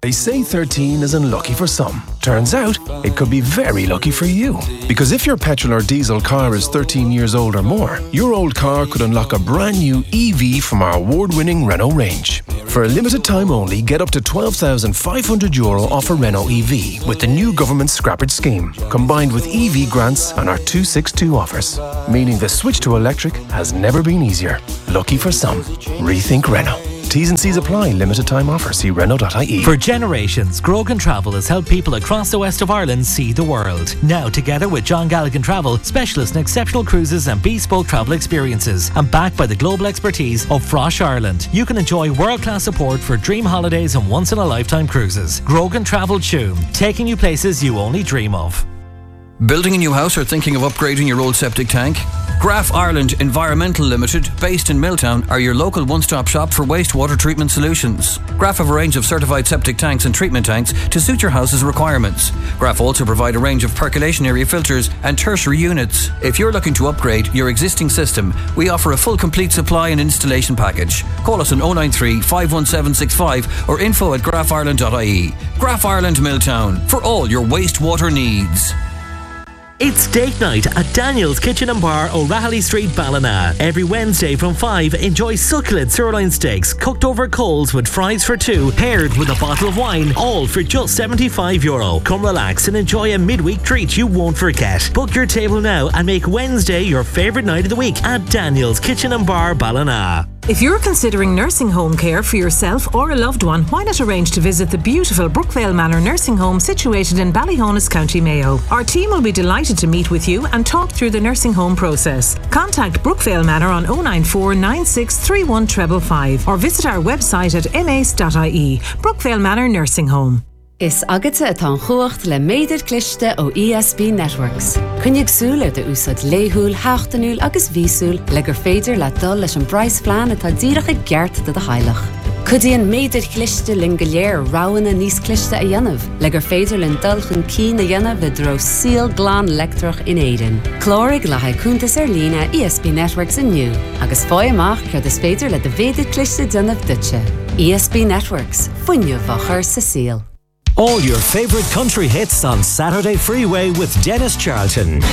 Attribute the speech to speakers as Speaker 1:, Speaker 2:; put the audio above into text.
Speaker 1: They say 13 is unlucky for some. Turns out, it could be very lucky for you. Because if your petrol or diesel car is 13 years old or more, your old car could unlock a brand new EV from our award-winning Renault range. For a limited time only, get up to €12,500 off a Renault EV with the new government Scrappage scheme, combined with EV grants and our 262 offers. Meaning the switch to electric has never been easier. Lucky for some. Rethink Renault. T's and C's apply. Limited time offer. See Renault.ie.
Speaker 2: For generations, Grogan Travel has helped people across the west of Ireland see the world. Now, together with John Galligan Travel, specialists in exceptional cruises and bespoke travel experiences, and backed by the global expertise of Frosh Ireland, you can enjoy world-class support for dream holidays and once-in-a-lifetime cruises. Grogan Travel Tuam, taking you places you only dream of.
Speaker 3: Building a new house or thinking of upgrading your old septic tank? Graf Ireland Environmental Limited, based in Milltown, are your local one-stop shop for wastewater treatment solutions. Graf have a range of certified septic tanks and treatment tanks to suit your house's requirements. Graf also provide a range of percolation area filters and tertiary units. If you're looking to upgrade your existing system, we offer a full complete supply and installation package. Call us on 093 51765 or info@grafireland.ie. Graf Ireland Milltown, for all your wastewater needs.
Speaker 2: It's date night at Daniel's Kitchen and Bar, O'Rahilly Street, Ballina. Every Wednesday from 5, enjoy succulent sirloin steaks cooked over coals with fries for two, paired with a bottle of wine, all for just €75. Come relax and enjoy a midweek treat you won't forget. Book your table now and make Wednesday your favourite night of the week at Daniel's Kitchen and Bar, Ballina.
Speaker 4: If you're considering nursing home care for yourself or a loved one, why not arrange to visit the beautiful Brookvale Manor Nursing Home situated in Ballyhonus, County Mayo. Our team will be delighted to meet with you and talk through the nursing home process. Contact Brookvale Manor on 094 9631 555 or visit our website at mace.ie. Brookvale Manor Nursing Home.
Speaker 5: Is agate atá chuacht le méidir cliste ó ESB Networks. Cynnig súla de úsad léhúil, háchtanúil agus vísúil le gur féidir le dul leis an brais flean atá díreach gceart de hailech. Cudíon méidir cliste lin go léir ráhanna níos cliste a dhéanamh, le gur féidir lin dulchan cí na dhéanamh le dro síl glán lectrach in éidean. Clórig le haicúntas lína ESB Networks inniu, agus fáil amach chuir is féidir le de bhéidir cliste déanamh dutse. ESB Networks, fuinneamh a chur sa síl.
Speaker 6: All your favorite country hits on Saturday Freeway with Dennis Charlton.